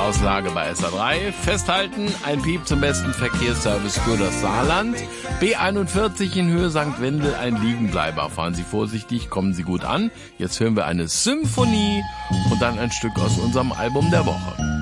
Verkehrslage bei SA3. Festhalten, ein Piep zum besten Verkehrsservice für das Saarland. B41 in Höhe St. Wendel, ein Liegenbleiber. Fahren Sie vorsichtig, kommen Sie gut an. Jetzt hören wir eine Symphonie und dann ein Stück aus unserem Album der Woche.